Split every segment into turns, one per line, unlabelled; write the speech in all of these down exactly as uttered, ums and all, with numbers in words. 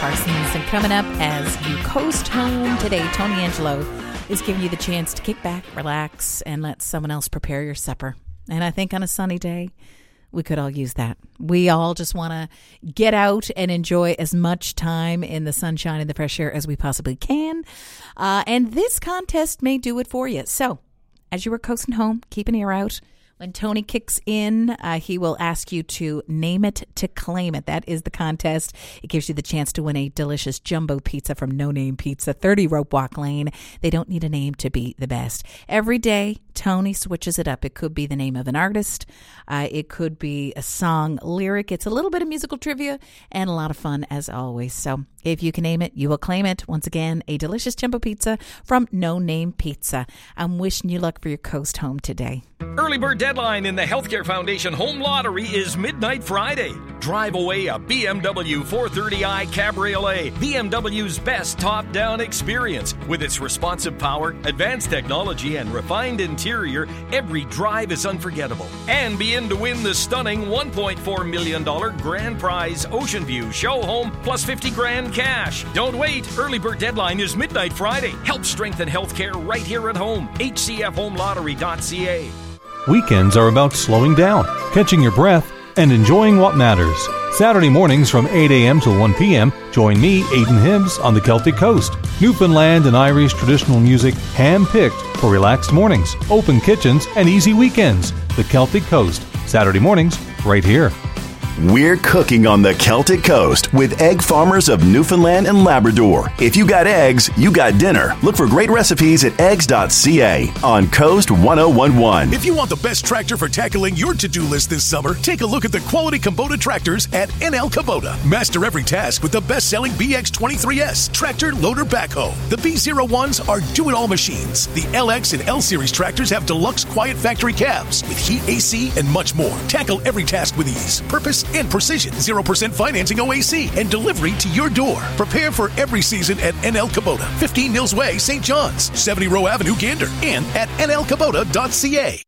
Parsons. And coming up as you coast home today, Tony Angelo is giving you the chance to kick back, relax, and let someone else prepare your supper. And I think on a sunny day, we could all use that. We all just want to get out and enjoy as much time in the sunshine and the fresh air as we possibly can. Uh, and this contest may do it for you. So as you were coasting home, keep an ear out. When Tony kicks in, uh, he will ask you to name it to claim it. That is the contest. It gives you the chance to win a delicious jumbo pizza from No Name Pizza, thirty Rope Walk Lane. They don't need a name to be the best. Every day, Tony switches it up. It could be the name of an artist. Uh, it could be a song lyric. It's a little bit of musical trivia and a lot of fun as always. So if you can name it, you will claim it. Once again, a delicious jumbo pizza from No Name Pizza. I'm wishing you luck for your coast home today.
Early bird deadline in the Healthcare Foundation Home Lottery is midnight Friday. Drive away a B M W four thirty i Cabriolet, B M W's best top-down experience. With its responsive power, advanced technology, and refined interior, every drive is unforgettable. And be in to win the stunning one point four million dollars grand prize Ocean View Show Home plus fifty grand cash. Don't wait. Early bird deadline is midnight Friday. Help strengthen healthcare right here at home. H C F home lottery dot c a.
Weekends are about slowing down, catching your breath, and enjoying what matters. Saturday mornings from eight a.m. till one p.m., join me, Aidan Hibbs, on the Celtic Coast. Newfoundland and Irish traditional music hand-picked for relaxed mornings, open kitchens, and easy weekends. The Celtic Coast, Saturday mornings, right here.
We're cooking on the Celtic Coast with egg farmers of Newfoundland and Labrador. If you got eggs, you got dinner. Look for great recipes at eggs dot c a on Coast one oh one one.
If you want the best tractor for tackling your to-do list this summer, take a look at the quality Kubota tractors at N L Kubota. Master every task with the best-selling B X twenty-three S tractor loader backhoe. The B zero ones are do-it-all machines. The L X and L Series tractors have deluxe quiet factory cabs with heat A C and much more. Tackle every task with ease, purpose, and precision. zero percent financing O A C and delivery to your door. Prepare for every season at N L Kubota, fifteen Mills Way, Saint John's, seventy Row Avenue, Gander, and at N L Kubota dot c a.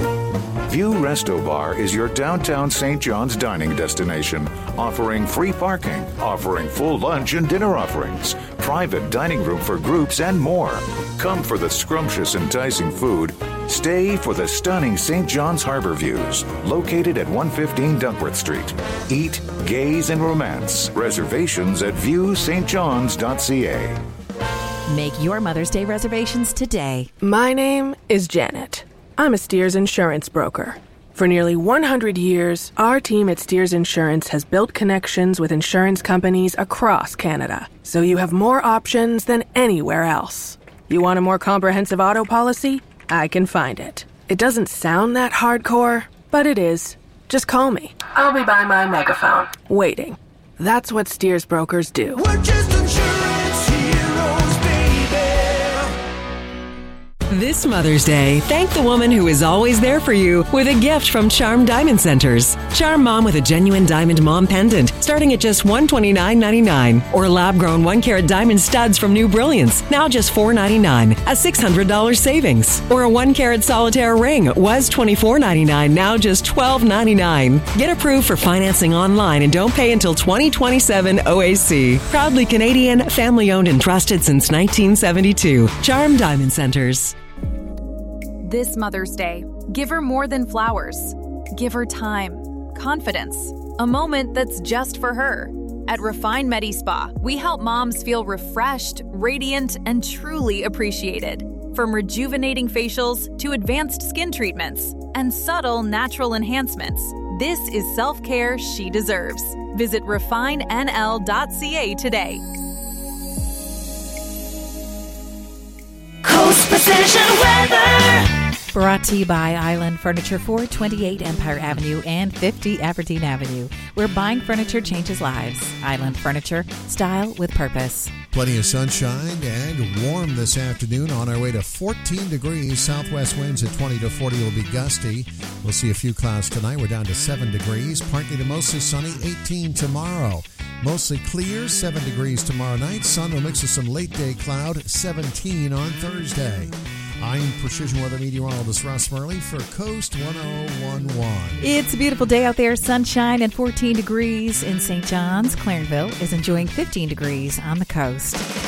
View Resto Bar is your downtown Saint John's dining destination, offering free parking, offering full lunch and dinner offerings, private dining room for groups, and more. Come for the scrumptious, enticing food. Stay for the stunning Saint John's Harbor views, located at one fifteen Duckworth Street. Eat, gaze, and romance. Reservations at view st johns dot c a.
Make your Mother's Day reservations today.
My name is Janet. I'm a Steers insurance broker. For nearly one hundred years, our team at Steers Insurance has built connections with insurance companies across Canada, so you have more options than anywhere else. You want a more comprehensive auto policy? I can find it. It doesn't sound that hardcore, but it is. Just call me. I'll be by my megaphone, waiting. That's what Steers brokers do.
We're just insurance heroes, baby.
This Mother's Day, thank the woman who is always there for you with a gift from Charm Diamond Centers. Charm Mom with a genuine diamond mom pendant starting at just one hundred twenty-nine ninety-nine, or lab-grown one-carat diamond studs from New Brilliance, now just four hundred ninety-nine, a six hundred dollars savings. Or a one-carat solitaire ring was twenty-four ninety-nine, now just twelve ninety-nine. Get approved for financing online and don't pay until twenty twenty-seven O A C. Proudly Canadian, family-owned and trusted since nineteen seventy-two. Charm Diamond Centers.
This Mother's Day, give her more than flowers. Give her time, confidence, a moment that's just for her. At Refine Medi Spa, we help moms feel refreshed, radiant, and truly appreciated. From rejuvenating facials to advanced skin treatments and subtle natural enhancements, this is self-care she deserves. Visit refine n l dot c a today.
Coast Precision Weather.
Brought to you by Island Furniture, four twenty-eight Empire Avenue and fifty Aberdeen Avenue, where buying furniture changes lives. Island Furniture, style with purpose.
Plenty of sunshine and warm this afternoon. On our way to fourteen degrees. Southwest winds at twenty to forty will be gusty. We'll see a few clouds tonight. We're down to seven degrees. Partly to mostly sunny, eighteen tomorrow. Mostly clear, seven degrees tomorrow night. Sun will mix with some late day cloud, seventeen on Thursday. I'm Precision Weather Meteorologist Russ Murley for Coast one oh one point one.
It's a beautiful day out there, sunshine and fourteen degrees in Saint John's. Clarenville is enjoying fifteen degrees on the coast.